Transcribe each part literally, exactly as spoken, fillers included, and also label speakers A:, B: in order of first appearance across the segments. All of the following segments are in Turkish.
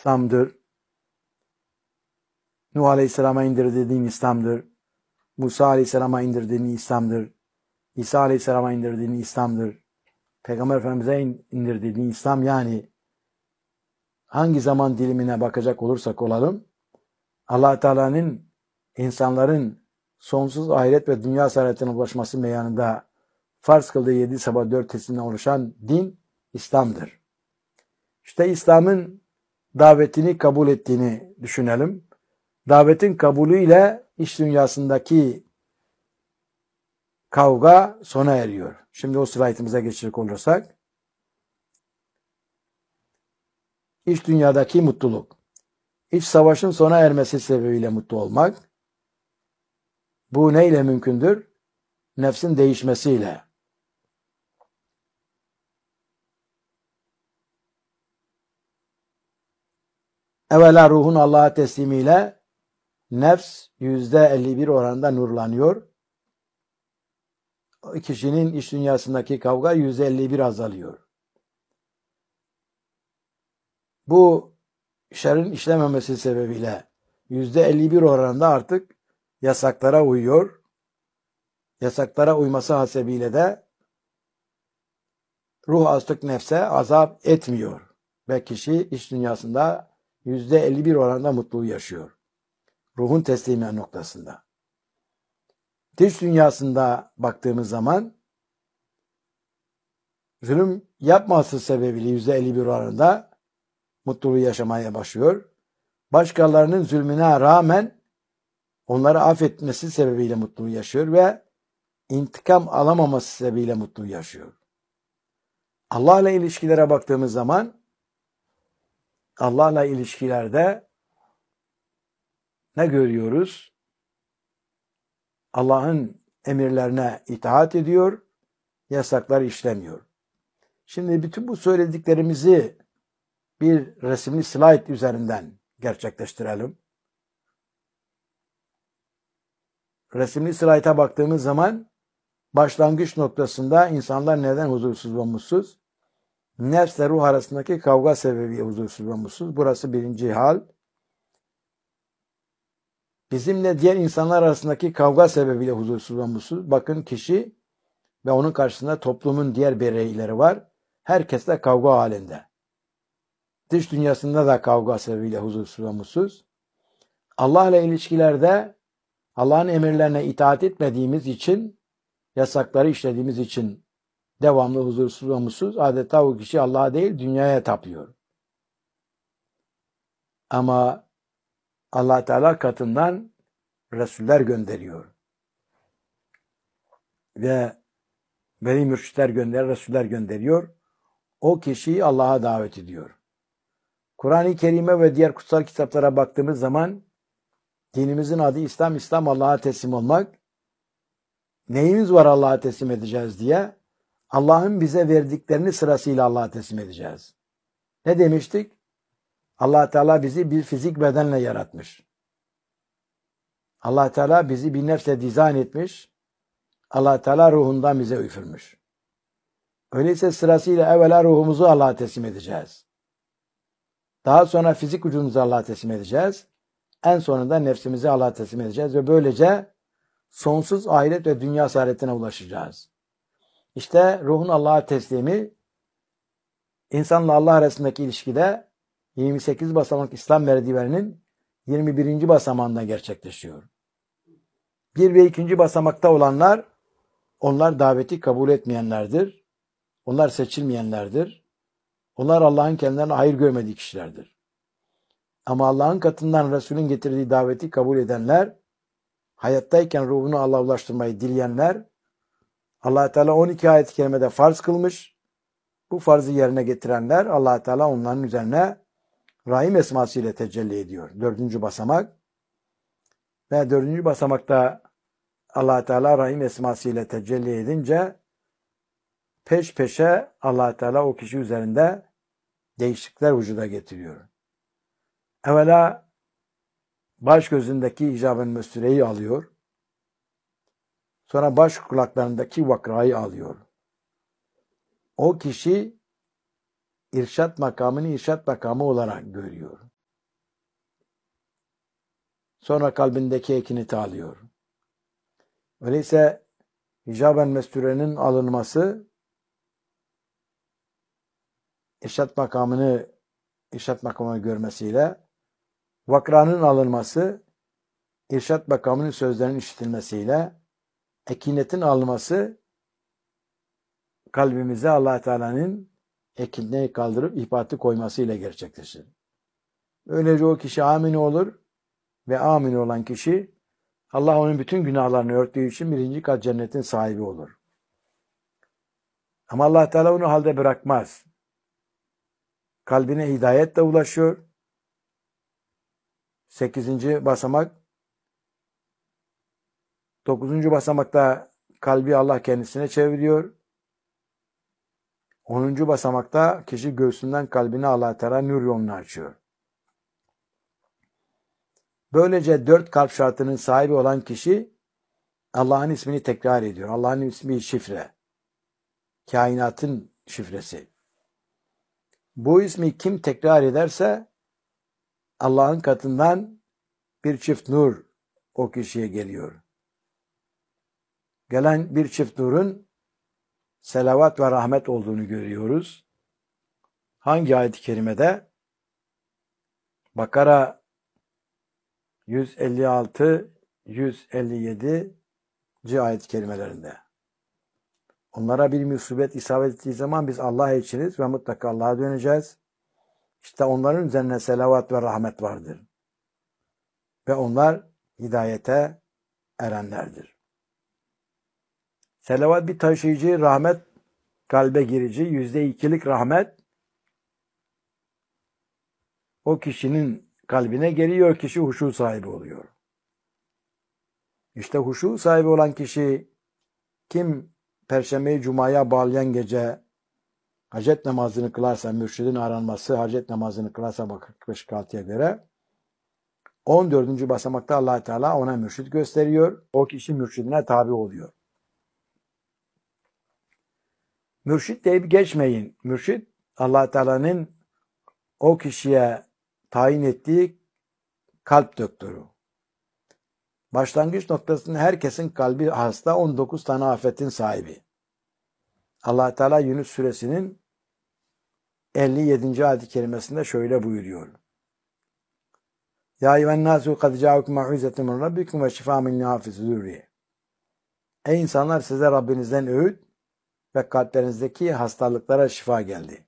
A: İslam'dır. Nuh Aleyhisselam'a indirdiği din İslam'dır. Musa Aleyhisselam'a indirdiği İslam'dır. İsa Aleyhisselam'a indirdiği İslam'dır. Peygamber Efendimiz'e indirdiği din İslam. Yani hangi zaman dilimine bakacak olursak olalım, Allah Teala'nın insanların sonsuz ahiret ve dünya saadetine ulaşması meyanında farz kıldığı yedi sabah dört tesinden oluşan din İslam'dır. İşte İslam'ın davetini kabul ettiğini düşünelim. Davetin kabulüyle iş dünyasındaki kavga sona eriyor. Şimdi o slaytımıza geçecek olursak, iç dünyadaki mutluluk, iç savaşın sona ermesi sebebiyle mutlu olmak, bu neyle mümkündür? Nefsin değişmesiyle. Evvela ruhun Allah'a teslimiyle nefs yüzde elli bir oranında nurlanıyor. Kişinin iç dünyasındaki kavga yüzde elli bir azalıyor. Bu şerrin işlememesi sebebiyle yüzde elli bir oranında artık yasaklara uyuyor. Yasaklara uyması hasebiyle de ruh artık nefse azap etmiyor. Ve kişi iç dünyasında yüzde elli bir oranında mutluluğu yaşıyor. Ruhun teslimi noktasında. Dış dünyasında baktığımız zaman zulüm yapması sebebiyle yüzde elli bir oranında mutluluğu yaşamaya başlıyor. Başkalarının zulmüne rağmen onları affetmesi sebebiyle mutluluğu yaşıyor ve intikam alamaması sebebiyle mutluluğu yaşıyor. Allah'la ilişkilere baktığımız zaman Allah'la ilişkilerde ne görüyoruz? Allah'ın emirlerine itaat ediyor, yasakları işlemiyor. Şimdi bütün bu söylediklerimizi bir resimli slide üzerinden gerçekleştirelim. Resimli slayta baktığımız zaman başlangıç noktasında insanlar neden huzursuz ve mutsuz? Nefsle ruh arasındaki kavga sebebiyle huzursuz ve mutsuz. Burası birinci hal. Bizimle diğer insanlar arasındaki kavga sebebiyle huzursuz ve mutsuz. Bakın kişi ve onun karşısında toplumun diğer bireyleri var. Herkes de kavga halinde. Dış dünyasında da kavga sebebiyle huzursuz ve mutsuz. Allah'la ilişkilerde Allah'ın emirlerine itaat etmediğimiz için, yasakları işlediğimiz için devamlı huzursuz ve mutsuz. Adeta o kişi Allah'a değil dünyaya tapıyor. Ama Allah Teala katından Resuller gönderiyor. Ve veli mürşitler gönderiyor, Resuller gönderiyor. O kişiyi Allah'a davet ediyor. Kur'an-ı Kerim'e ve diğer kutsal kitaplara baktığımız zaman dinimizin adı İslam, İslam Allah'a teslim olmak. Neyimiz var Allah'a teslim edeceğiz diye? Allah'ın bize verdiklerini sırasıyla Allah'a teslim edeceğiz. Ne demiştik? Allah Teala bizi bir fizik bedenle yaratmış. Allah Teala bizi bir nefsle dizayn etmiş. Allah Teala ruhundan bize üfürmüş. Öyleyse sırasıyla evvela ruhumuzu Allah'a teslim edeceğiz. Daha sonra fizik vücudumuzu Allah'a teslim edeceğiz. En sonunda nefsimizi Allah'a teslim edeceğiz ve böylece sonsuz ahiret ve dünya saadetine ulaşacağız. İşte ruhun Allah'a teslimi insanla Allah arasındaki ilişkide yirmi sekiz basamak İslam merdiveninin yirmi birinci basamağında gerçekleşiyor. Bir ve ikinci basamakta olanlar, onlar daveti kabul etmeyenlerdir. Onlar seçilmeyenlerdir. Onlar Allah'ın kendilerine hayır görmediği kişilerdir. Ama Allah'ın katından Resul'ün getirdiği daveti kabul edenler, hayattayken ruhunu Allah'a ulaştırmayı dileyenler, Allah Teala on iki ayet-i kerimede farz kılmış. Bu farzı yerine getirenler, Allah Teala onların üzerine Rahim esması ile tecelli ediyor. Dördüncü basamak. Ve dördüncü basamakta Allah Teala Rahim esması ile tecelli edince peş peşe Allah Teala o kişi üzerinde değişiklikler vücuda getiriyor. Evvela baş gözündeki icab-ı müstüreyi alıyor. Sonra baş kulaklarındaki vakrayı alıyor. O kişi irşat makamını irşat makamı olarak görüyor. sonra kalbindeki ekini alıyor. Öyleyse hicaben mesturenin alınması irşat makamını irşat makamını görmesiyle, vakranın alınması irşat makamının sözlerinin işitilmesiyle, ekinetin alınması kalbimize Allah Teala'nın ekinliği kaldırıp ihbatı koymasıyla gerçekleşir. Böylece o kişi amin olur ve amin olan kişi Allah onun bütün günahlarını örttüğü için birinci kat cennetin sahibi olur. Ama Allah Teala onu halde bırakmaz. Kalbine hidayetle ulaşıyor. Sekizinci basamak. Dokuzuncu basamakta kalbi Allah kendisine çeviriyor. Onuncu basamakta kişi göğsünden kalbine Allah Teala nur yolunu açıyor. Böylece dört kalp şartının sahibi olan kişi Allah'ın ismini tekrar ediyor. Allah'ın ismi şifre. Kainatın şifresi. Bu ismi kim tekrar ederse Allah'ın katından bir çift nur o kişiye geliyor. Gelen bir çift nurun selavat ve rahmet olduğunu görüyoruz. Hangi ayet-i kerimede? Bakara yüz elli altı yüz elli yedi. ayet-i kerimelerinde. Onlara bir musibet isabet ettiği zaman biz Allah içiniz ve mutlaka Allah'a döneceğiz. İşte onların üzerine selavat ve rahmet vardır. Ve onlar hidayete erenlerdir. Selavat bir taşıyıcı, rahmet kalbe girici, yüzde ikilik rahmet o kişinin kalbine geliyor, kişi huşu sahibi oluyor. İşte huşu sahibi olan kişi kim Perşembeyi Cuma'ya bağlayan gece hacet namazını kılarsa, mürşidin aranması hacet namazını kılarsa kırk beş altıya göre on dördüncü basamakta Allah Teala ona mürşid gösteriyor. O kişi mürşidine tabi oluyor. Mürşid deyip geçmeyin. Mürşid Allah Teala'nın o kişiye tayin ettiği kalp doktoru. Başlangıç noktasında herkesin kalbi hasta, on dokuz tane afetin sahibi. Allah Teala Yunus suresinin elli yedinci ayet-i kerimesinde şöyle buyuruyor. Ya eyyühennâsû kad câukum mev'izetun min rabbikum ve şifâ min nâfis-zûri. Ey insanlar, size Rabbinizden öğüt ve kalplerinizdeki hastalıklara şifa geldi.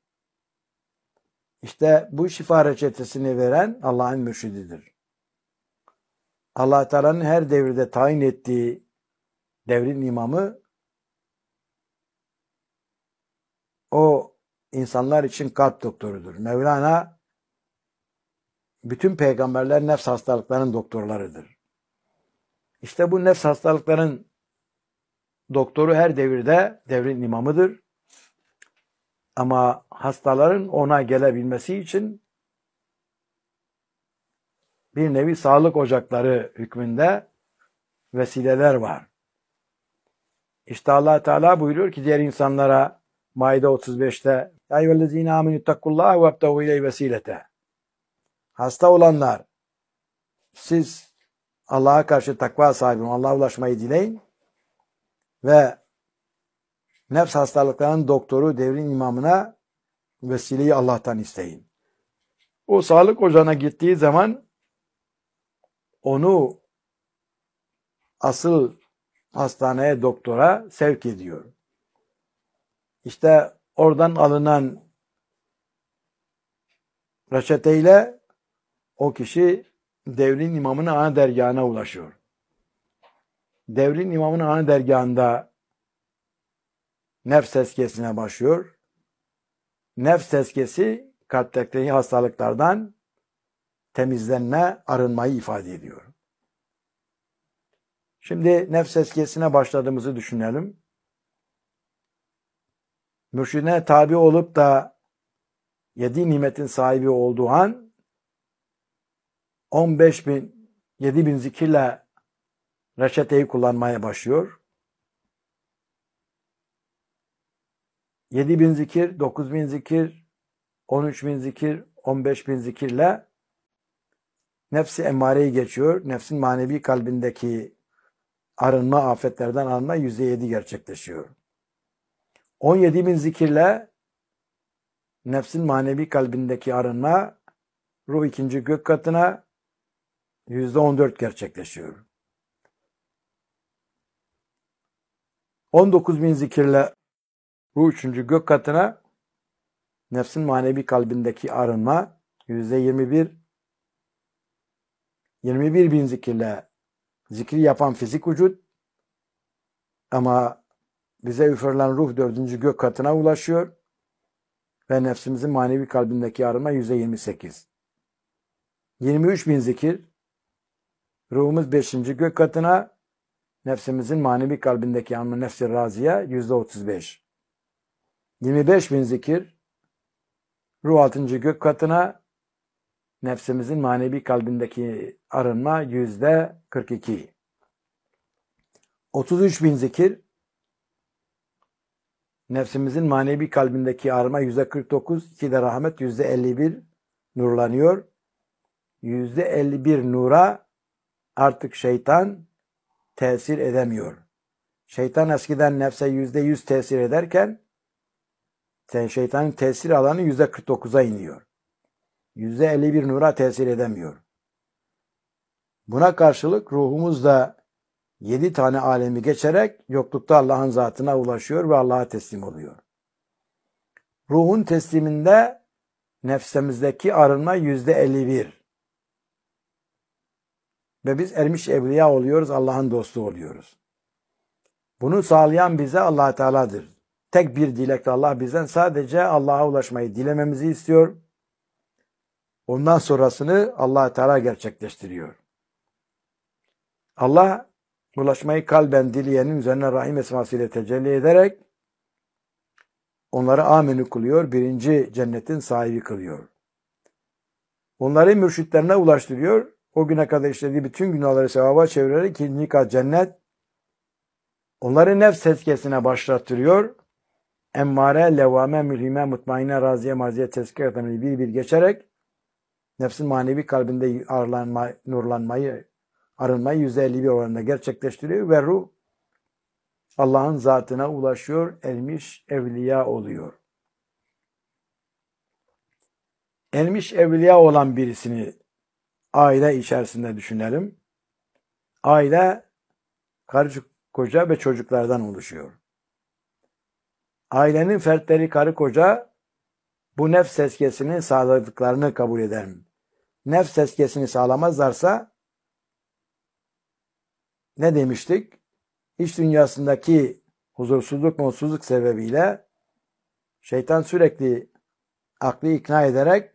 A: İşte bu şifa reçetesini veren Allah'ın mürşididir. Allah Teala'nın her devirde tayin ettiği devrin imamı o insanlar için kalp doktorudur. Mevlana bütün peygamberler nefs hastalıklarının doktorlarıdır. İşte bu nefs hastalıkların doktoru her devirde devrin imamıdır. Ama hastaların ona gelebilmesi için bir nevi sağlık ocakları hükmünde vesileler var. İşte Allah Teala buyuruyor ki diğer insanlara Maide otuz beşte Ya eyyühellezîne âmenüttakullâhe vebtehû ileyhi vesîlete. Hasta olanlar, siz Allah'a karşı takva sahibi olun, Allah'a ulaşmayı dileyin ve nefs hastalıklarının doktoru devrin imamına vesileyi Allah'tan isteyin. O sağlık ocağına gittiği zaman onu asıl hastaneye, doktora sevk ediyor. İşte oradan alınan reçeteyle o kişi devrin imamının ana dergahına ulaşıyor. Devrin imamının ana dergahında nefs tezkiyesine başlıyor. Nefs tezkiyesi kalpteki hastalıklardan temizlenme, arınmayı ifade ediyor. Şimdi nefs tezkiyesine başladığımızı düşünelim. Mürşidine tabi olup da yedi nimetin sahibi olduğu an on beş bin, yedi bin zikirle reçeteyi kullanmaya başlıyor. yedi bin zikir, dokuz bin zikir, on üç bin zikir, on beş bin zikirle Nefsi emmareyi geçiyor. Nefsin manevi kalbindeki arınma, afetlerden arınma yüzde yedi gerçekleşiyor. on yedi bin zikirle nefsin manevi kalbindeki arınma ruh ikinci gök katına yüzde on dört gerçekleşiyor. on dokuz bin zikirle ruh üçüncü gök katına nefsin manevi kalbindeki arınma yüzde yirmi bir. yirmi bir bin zikirle zikri yapan fizik vücut ama bize üfürülen ruh dördüncü gök katına ulaşıyor ve nefsimizin manevi kalbindeki arınma yüzde yirmi sekiz. yirmi üç bin zikir ruhumuz beşinci gök katına, nefsimizin manevi kalbindeki arınma nefsi raziye yüzde otuz beş. yirmi beş bin zikir ruh altıncı gök katına, nefsimizin manevi kalbindeki arınma yüzde kırk iki. otuz üç bin zikir nefsimizin manevi kalbindeki arınma yüzde kırk dokuz. iki de rahmet yüzde elli bir nurlanıyor. yüzde elli bir nura artık şeytan tesir edemiyor. Şeytan eskiden nefse yüzde yüz tesir ederken şeytanın tesir alanı yüzde kırk dokuza iniyor. yüzde elli bir nura tesir edemiyor. Buna karşılık ruhumuz da yedi tane alemi geçerek yoklukta Allah'ın zatına ulaşıyor ve Allah'a teslim oluyor. Ruhun tesliminde nefsimizdeki arınma yüzde elli bir. Ve biz ermiş evliya oluyoruz, Allah'ın dostu oluyoruz. Bunu sağlayan bize Allah Teala'dır. Tek bir dilekle Allah bizden sadece Allah'a ulaşmayı dilememizi istiyor. Ondan sonrasını Allah Teala gerçekleştiriyor. Allah ulaşmayı kalben dileyenin üzerine rahim esmasıyla tecelli ederek onları amenü kılıyor, birinci cennetin sahibi kılıyor. Onları mürşitlerine ulaştırıyor. O güne kadar işlediği bütün günahları sevaba çevirerek ikinci kat cennet. Onları nefs tezkiyesine başlattırıyor. Emmare, levvame, mülhime, mutmainne, raziye, maziye, tezkiye kadar bir bir geçerek nefsin manevi kalbinde arlanma, nurlanmayı, arınmayı yüzde elli bir oranında gerçekleştiriyor ve ruh Allah'ın zatına ulaşıyor, ermiş evliya oluyor. Ermiş evliya olan birisini aile içerisinde düşünelim. Aile karı koca ve çocuklardan oluşuyor. Ailenin fertleri karı koca bu nefs tezkiyesini sağladıklarını kabul eder. Nefs tezkiyesini sağlamazlarsa ne demiştik? İç dünyasındaki huzursuzluk, mutsuzluk sebebiyle şeytan sürekli aklı ikna ederek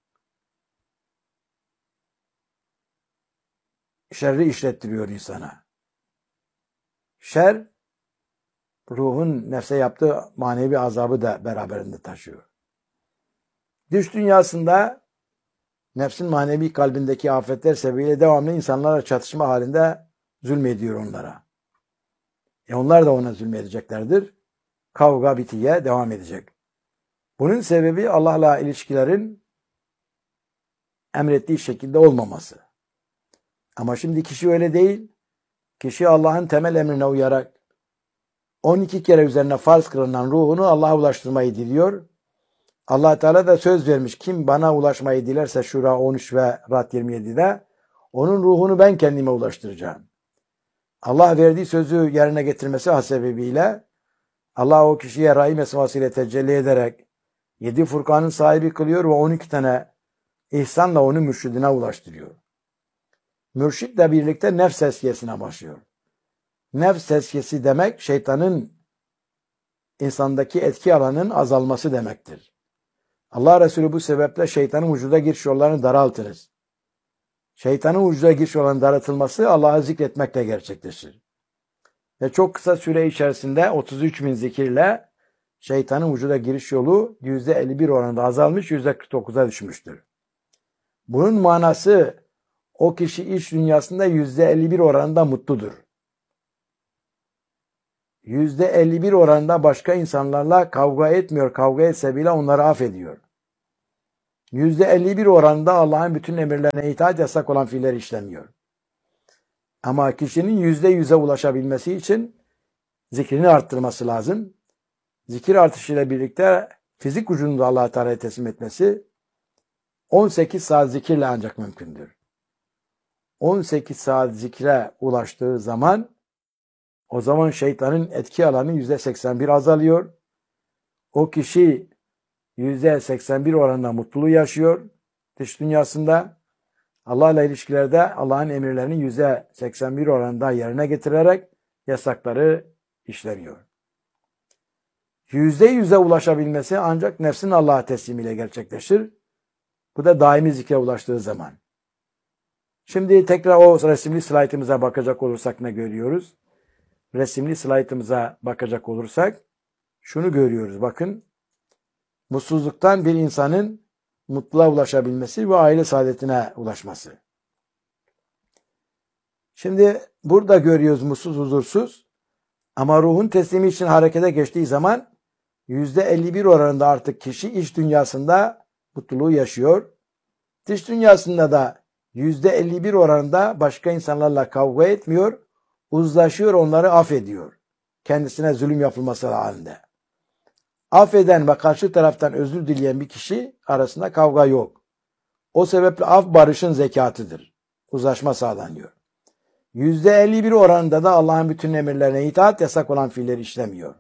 A: şerri işlettiriyor insana. Şer, ruhun nefse yaptığı manevi azabı da beraberinde taşıyor. Dış dünyasında nefsin manevi kalbindeki afetler sebebiyle devamlı insanlarla çatışma halinde zulmediyor onlara. E onlar da ona zulmedeceklerdir. Kavga bitiye devam edecek. Bunun sebebi Allah'la ilişkilerin emrettiği şekilde olmaması. Ama şimdi kişi öyle değil. Kişi Allah'ın temel emrine uyarak on iki kere üzerine farz kılınan ruhunu Allah'a ulaştırmayı diliyor. Allah Teala da söz vermiş. Kim bana ulaşmayı dilerse Şura on üç ve Rad yirmi yedi'de onun ruhunu ben kendime ulaştıracağım. Allah verdiği sözü yerine getirmesi hasebiyle Allah o kişiye rahim esmasıyla tecelli ederek yedi Furkan'ın sahibi kılıyor ve on iki tane ihsanla onu mürşidine ulaştırıyor. Mürşidle birlikte nefs tezkiyesine başlıyor. Nefs tezkiyesi demek şeytanın insandaki etki alanının azalması demektir. Allah Resulü bu sebeple şeytanın vücuda giriş yollarını daraltınız. Şeytanın vücuda giriş yollarının daraltılması Allah'ı zikretmekle gerçekleşir. Ve çok kısa süre içerisinde otuz üç bin zikirle şeytanın vücuda giriş yolu yüzde elli bir oranında azalmış, yüzde kırk dokuza düşmüştür. Bunun manası o kişi iç dünyasında yüzde elli bir oranında mutludur. yüzde elli bir oranında başka insanlarla kavga etmiyor. Kavga etse bile onları affediyor. yüzde elli bir oranında Allah'ın bütün emirlerine itaat yasak olan fiiller işlemiyor. Ama kişinin yüzde yüze ulaşabilmesi için zikrini arttırması lazım. Zikir artışıyla birlikte fizik ucunu da Allah-u Teala'ya teslim etmesi on sekiz saat zikirle ancak mümkündür. on sekiz saat zikre ulaştığı zaman o zaman şeytanın etki alanı yüzde seksen bir azalıyor. O kişi yüzde seksen bir oranında mutluluğu yaşıyor dış dünyasında. Allah'la ilişkilerde Allah'ın emirlerini yüzde seksen bir oranında yerine getirerek yasakları işlemiyor. Yüzde yüze ulaşabilmesi ancak nefsin Allah'a teslimiyle gerçekleşir. Bu da daimi zikre ulaştığı zaman. Şimdi tekrar o resimli slaytımıza bakacak olursak ne görüyoruz? Resimli slaytımıza bakacak olursak şunu görüyoruz. Bakın, mutsuzluktan bir insanın mutluluğa ulaşabilmesi ve aile saadetine ulaşması. Şimdi burada görüyoruz mutsuz, huzursuz, ama ruhun teslimi için harekete geçtiği zaman yüzde elli bir oranında artık kişi iç dünyasında mutluluğu yaşıyor. Dış dünyasında da yüzde elli bir oranında başka insanlarla kavga etmiyor, uzlaşıyor, onları affediyor. Kendisine zulüm yapılması halinde. Affeden ve karşı taraftan özür dileyen bir kişi arasında kavga yok. O sebeple af barışın zekatıdır. Uzlaşma sağlanıyor. yüzde elli bir oranında da Allah'ın bütün emirlerine itaat, yasak olan fiilleri işlemiyor.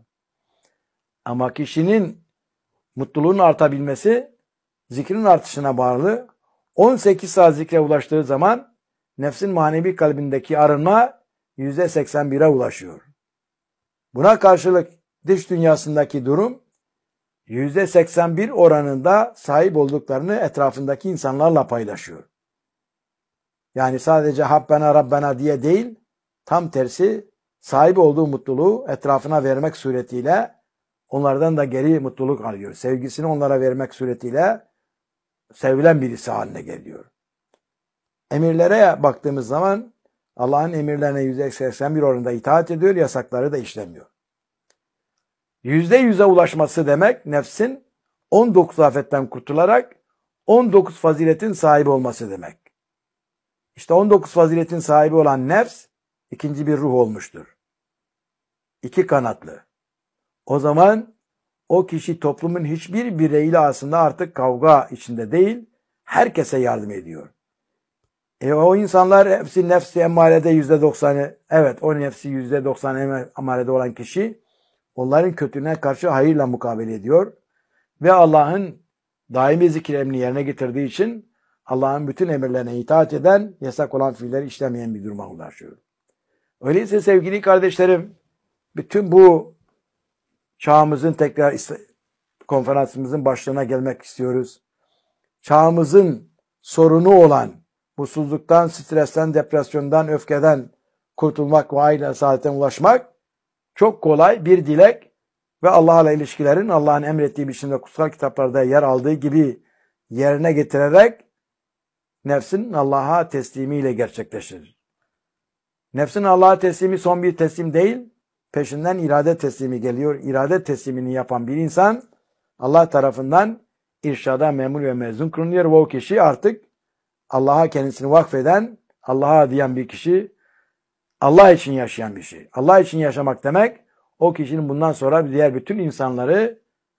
A: Ama kişinin mutluluğun artabilmesi zikrin artışına bağlı. on sekiz saat zikre ulaştığı zaman nefsin manevi kalbindeki arınma yüzde seksen bire ulaşıyor. Buna karşılık dış dünyasındaki durum yüzde seksen bir oranında sahip olduklarını etrafındaki insanlarla paylaşıyor. Yani sadece Habbena Rabbena diye değil, tam tersi sahip olduğu mutluluğu etrafına vermek suretiyle onlardan da geri mutluluk alıyor. Sevgisini onlara vermek suretiyle sevilen birisi haline geliyor. Emirlere baktığımız zaman Allah'ın emirlerine yüzde seksen bir oranında itaat ediyor, yasakları da işlemiyor. Yüzde yüze ulaşması demek nefsin on dokuz afetten kurtularak on dokuz faziletin sahibi olması demek. İşte on dokuz faziletin sahibi olan nefs ikinci bir ruh olmuştur. İki kanatlı. O zaman o kişi toplumun hiçbir bireyiyle aslında artık kavga içinde değil, herkese yardım ediyor. E o insanlar hepsi nefsi emmarede yüzde doksanı, evet o nefsi yüzde doksan emmarede olan kişi onların kötülüğüne karşı hayırla mukabele ediyor. Ve Allah'ın daimi zikir emrini yerine getirdiği için Allah'ın bütün emirlerine itaat eden, yasak olan fiilleri işlemeyen bir duruma ulaşıyor. Öyleyse sevgili kardeşlerim, bütün bu çağımızın tekrar konferansımızın başlığına gelmek istiyoruz. Çağımızın sorunu olan mutsuzluktan, stresten, depresyondan, öfkeden kurtulmak ve aile saadetine ulaşmak çok kolay bir dilek ve Allah'la ilişkilerin Allah'ın emrettiği biçimde kutsal kitaplarda yer aldığı gibi yerine getirerek nefsin Allah'a teslimiyle gerçekleşir. Nefsin Allah'a teslimi son bir teslim değil, peşinden irade teslimi geliyor. İrade teslimini yapan bir insan Allah tarafından irşada memur ve mezun kılınıyor ve o kişi artık Allah'a kendisini vakfeden, Allah'a adayan bir kişi, Allah için yaşayan bir şey. Allah için yaşamak demek, o kişinin bundan sonra diğer bütün insanları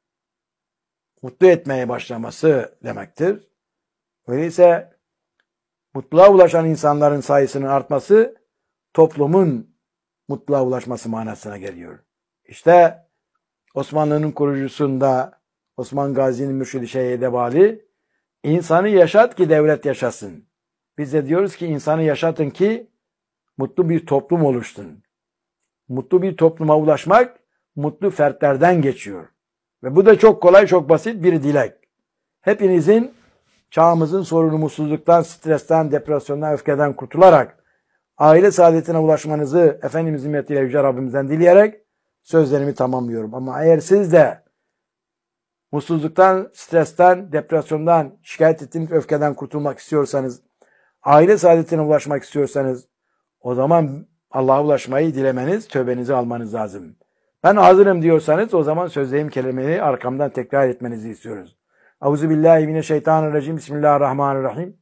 A: mutlu etmeye başlaması demektir. Öyleyse mutluluğa ulaşan insanların sayısının artması, toplumun mutluluğa ulaşması manasına geliyor. İşte Osmanlı'nın kurucusunda Osman Gazi'nin mürşidi Şeyh Edebali, insanı yaşat ki devlet yaşasın. Biz de diyoruz ki insanı yaşatın ki mutlu bir toplum oluşsun. Mutlu bir topluma ulaşmak mutlu fertlerden geçiyor. Ve bu da çok kolay, çok basit bir dilek. Hepinizin çağımızın sorunu mutsuzluktan, stresten, depresyondan, öfkeden kurtularak aile saadetine ulaşmanızı Efendimizin himmet Yüce Rabbimizden dileyerek sözlerimi tamamlıyorum. Ama eğer siz de mutsuzluktan, stresten, depresyondan, şikayet ettiğiniz öfkeden kurtulmak istiyorsanız, aile saadetine ulaşmak istiyorsanız, o zaman Allah'a ulaşmayı dilemeniz, tövbenizi almanız lazım. Ben hazırım diyorsanız o zaman sözlediğim kelimeyi arkamdan tekrar etmenizi istiyoruz. Euzubillahimineşşeytanirracim. Bismillahirrahmanirrahim.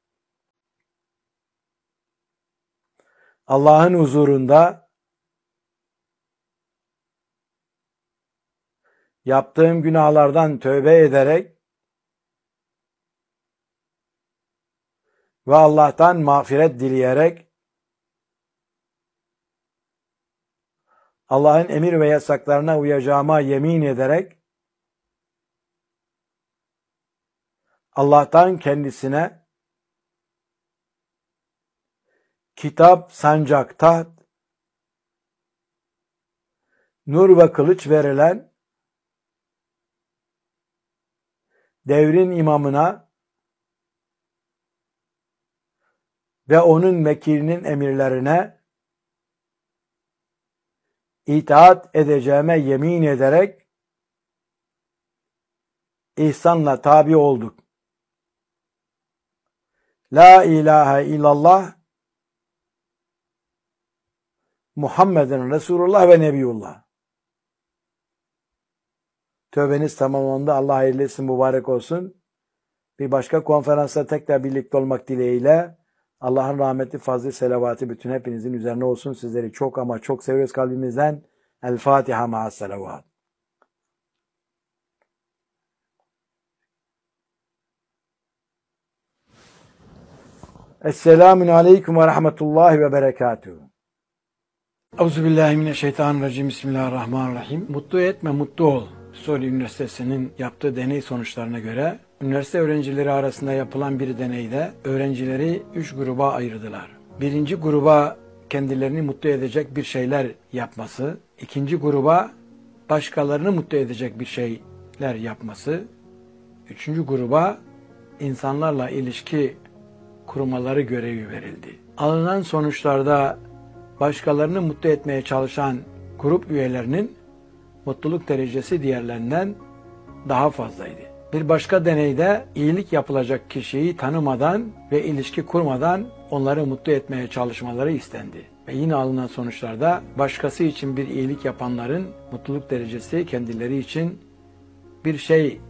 A: Allah'ın huzurunda yaptığım günahlardan tövbe ederek ve Allah'tan mağfiret dileyerek Allah'ın emir ve yasaklarına uyacağıma yemin ederek Allah'tan kendisine kitap, sancak, taht, nur ve kılıç verilen devrin imamına ve onun vekilinin emirlerine itaat edeceğime yemin ederek ihsanla tabi olduk. La ilahe illallah Muhammeden Resulullah ve Nebiyullah. Tövbeniz tamamlandı. Allah hayırlı etsin, mübarek olsun. Bir başka konferansta tekrar birlikte olmak dileğiyle Allah'ın rahmeti, fazlı, selavatı bütün hepinizin üzerine olsun. Sizleri çok ama çok seviyoruz kalbimizden. El Fatiha ma'as selavat. Esselamun aleyküm ve rahmetullahi ve berekatuhu. Euzubillahimineşşeytanirracim. Bismillahirrahmanirrahim. Mutlu etme, mutlu ol. Suriye Üniversitesi'nin yaptığı deney sonuçlarına göre üniversite öğrencileri arasında yapılan bir deneyde öğrencileri üç gruba ayırdılar. Birinci gruba kendilerini mutlu edecek bir şeyler yapması, ikinci gruba başkalarını mutlu edecek bir şeyler yapması, üçüncü gruba insanlarla ilişki kurmaları görevi verildi. Alınan sonuçlarda başkalarını mutlu etmeye çalışan grup üyelerinin mutluluk derecesi diğerlerinden daha fazlaydı. Bir başka deneyde iyilik yapılacak kişiyi tanımadan ve ilişki kurmadan onları mutlu etmeye çalışmaları istendi. Ve yine alınan sonuçlarda başkası için bir iyilik yapanların mutluluk derecesi kendileri için bir şey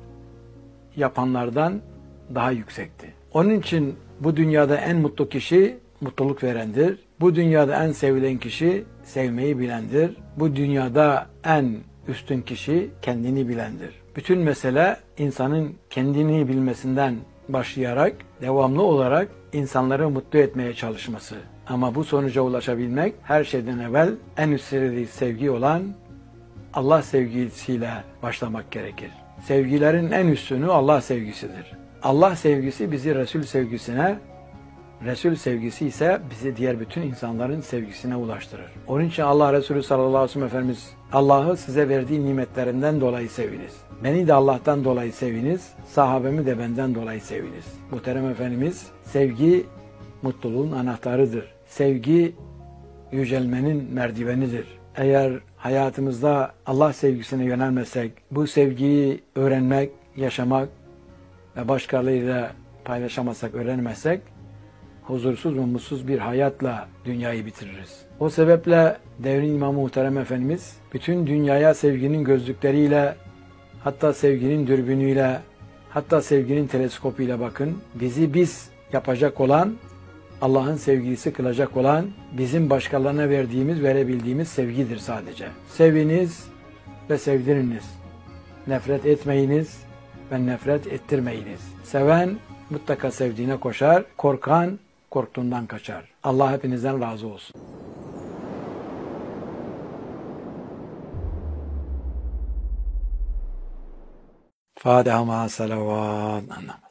A: yapanlardan daha yüksekti. Onun için bu dünyada en mutlu kişi mutluluk verendir. Bu dünyada en sevilen kişi sevmeyi bilendir. Bu dünyada en üstün kişi kendini bilendir. Bütün mesele insanın kendini bilmesinden başlayarak devamlı olarak insanları mutlu etmeye çalışması. Ama bu sonuca ulaşabilmek her şeyden evvel en üst sevgi olan Allah sevgisiyle başlamak gerekir. Sevgilerin en üstünü Allah sevgisidir. Allah sevgisi bizi Resul sevgisine, Resul sevgisi ise bizi diğer bütün insanların sevgisine ulaştırır. Onun için Allah Resulü sallallahu aleyhi ve sellem Efendimiz, Allah'ı size verdiği nimetlerinden dolayı seviniz. Beni de Allah'tan dolayı seviniz, sahabemi de benden dolayı seviniz. Muhterem Efendimiz, sevgi mutluluğun anahtarıdır. Sevgi yücelmenin merdivenidir. Eğer hayatımızda Allah sevgisine yönelmesek, bu sevgiyi öğrenmek, yaşamak ve başkalarıyla paylaşamazsak, öğrenemezsek, huzursuz ve mutsuz bir hayatla dünyayı bitiririz. O sebeple devrin imamı Muhterem Efendimiz, bütün dünyaya sevginin gözlükleriyle, hatta sevginin dürbünüyle, hatta sevginin teleskopuyla bakın. Bizi biz yapacak olan, Allah'ın sevgilisi kılacak olan, bizim başkalarına verdiğimiz, verebildiğimiz sevgidir sadece. Seviniz ve sevdiriniz. Nefret etmeyiniz ve nefret ettirmeyiniz. Seven mutlaka sevdiğine koşar, korkan korktuğundan kaçar. Allah hepinizden razı olsun. Fatiha ma salavat.